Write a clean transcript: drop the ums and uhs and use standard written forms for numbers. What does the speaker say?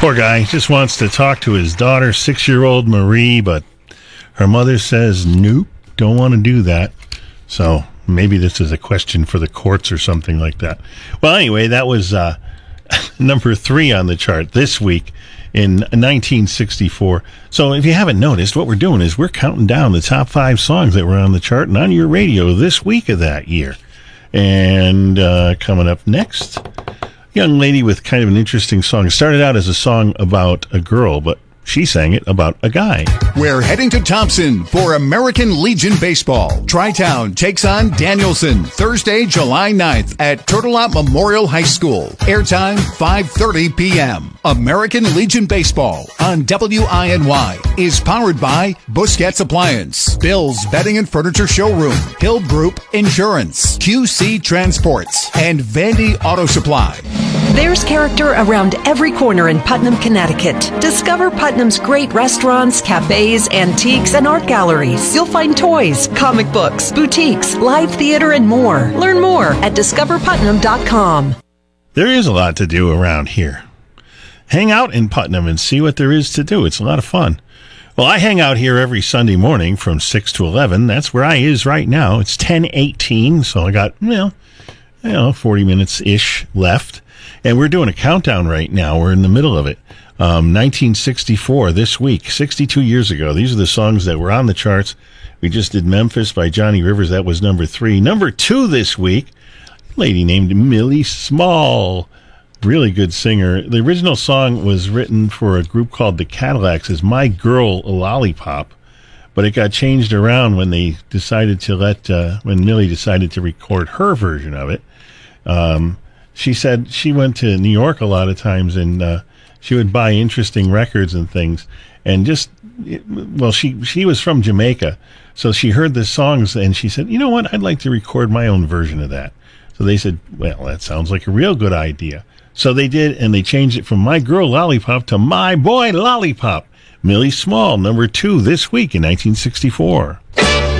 Poor guy just wants to talk to his daughter, 6-year-old Marie, but her mother says, nope, don't want to do that. So maybe this is a question for the courts or something like that. Well, anyway, that was number 3 on the chart this week in 1964. So if you haven't noticed, what we're doing is we're counting down the top 5 songs that were on the chart and on your radio this week of that year. And coming up next, young lady with kind of an interesting song. It started out as a song about a girl, but she sang it about a guy. We're heading to Thompson for American Legion Baseball. Tri-Town takes on Danielson Thursday, July 9th at Turtle Lot Memorial High School. Airtime 5:30 p.m. American Legion Baseball on WINY is powered by Busquets Appliance, Bill's Bedding and Furniture Showroom, Hill Group Insurance, QC Transports, and Vandy Auto Supply. There's character around every corner in Putnam, Connecticut. Discover Putnam's great restaurants, cafes, antiques, and art galleries. You'll find toys, comic books, boutiques, live theater, and more. Learn more at discoverputnam.com. There is a lot to do around here. Hang out in Putnam and see what there is to do. It's a lot of fun. Well, I hang out here every Sunday morning from 6 to 11. That's where I is right now. It's 10:18, so I got, 40 minutes-ish left. And we're doing a countdown right now. We're in the middle of it. 1964, this week, 62 years ago. These are the songs that were on the charts. We just did Memphis by Johnny Rivers. That was number 3. Number 2 this week, a lady named Millie Small. Really good singer. The original song was written for a group called the Cadillacs as My Girl Lollipop, but it got changed around when they decided to when Millie decided to record her version of it. She said she went to New York a lot of times and she would buy interesting records and things. And she was from Jamaica, so she heard the songs and she said, you know what, I'd like to record my own version of that. So they said, well, that sounds like a real good idea. So they did, and they changed it from My Girl Lollipop to My Boy Lollipop. Millie Small, number 2 this week in 1964.